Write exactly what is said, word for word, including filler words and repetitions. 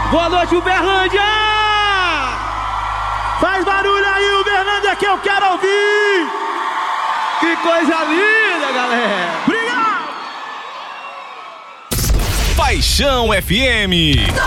Boa noite, Uberlândia! Faz barulho aí, Uberlândia, que eu quero ouvir! Que coisa linda, galera! Obrigado! Paixão F M.